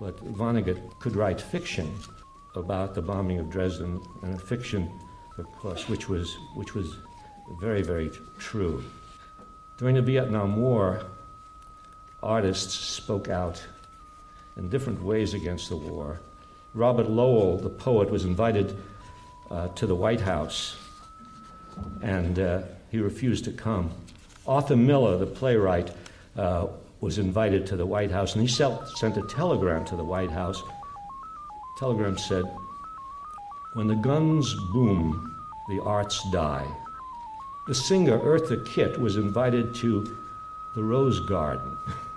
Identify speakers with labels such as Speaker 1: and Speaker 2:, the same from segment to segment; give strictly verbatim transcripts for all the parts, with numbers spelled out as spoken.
Speaker 1: but Vonnegut could write fiction about the bombing of Dresden, and a fiction, of course, which was which was very, very true. During the Vietnam War, artists spoke out in different ways against the war. Robert Lowell, the poet, was invited uh, to the White House, and uh, he refused to come. Arthur Miller, the playwright, uh, was invited to the White House, and he sent a telegram to the White House. The telegram said, "When the guns boom, the arts die." The singer Eartha Kitt was invited to the Rose Garden.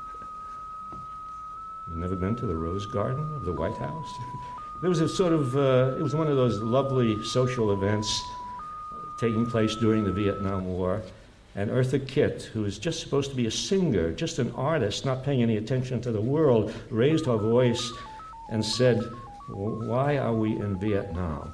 Speaker 1: You've never been to the Rose Garden of the White House? There was a sort of, uh, it was one of those lovely social events taking place during the Vietnam War. And Eartha Kitt, who was just supposed to be a singer, just an artist, not paying any attention to the world, raised her voice and said, "Why are we in Vietnam?"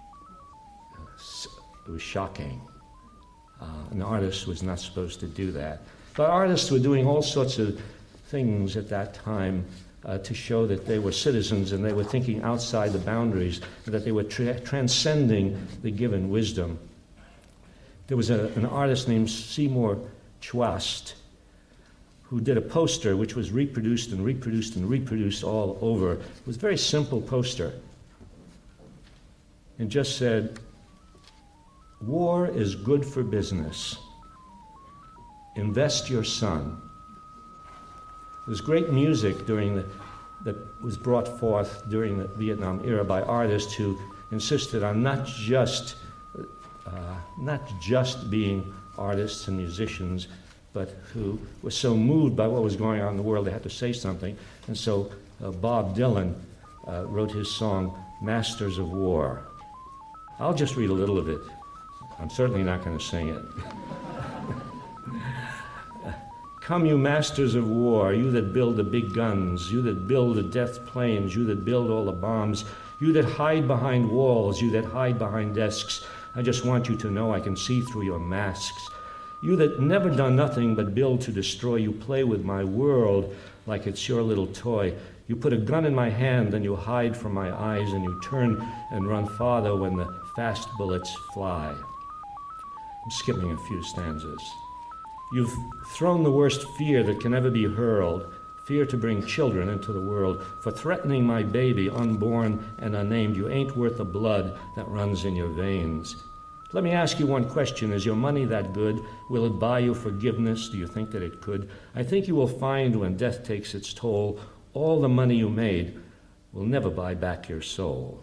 Speaker 1: It was shocking. Uh, an artist was not supposed to do that. But artists were doing all sorts of things at that time uh, to show that they were citizens and they were thinking outside the boundaries, and that they were tra- transcending the given wisdom. There was a, an artist named Seymour Chwast who did a poster which was reproduced and reproduced and reproduced all over. It was a very simple poster. It just said, "War is good for business. Invest your son." There's great music during the, that was brought forth during the Vietnam era by artists who insisted on not just uh, not just being artists and musicians, but who were so moved by what was going on in the world they had to say something. And so uh, Bob Dylan uh, wrote his song "Masters of War." I'll just read a little of it. I'm certainly not going to sing it. "Come, you masters of war, you that build the big guns, you that build the death planes, you that build all the bombs, you that hide behind walls, you that hide behind desks. I just want you to know I can see through your masks. You that never done nothing but build to destroy, you play with my world like it's your little toy. You put a gun in my hand, then you hide from my eyes, and you turn and run farther when the fast bullets fly." I'm skipping a few stanzas. "You've thrown the worst fear that can ever be hurled, fear to bring children into the world. For threatening my baby, unborn and unnamed, you ain't worth the blood that runs in your veins. Let me ask you one question. Is your money that good? Will it buy you forgiveness? Do you think that it could? I think you will find when death takes its toll, all the money you made will never buy back your soul."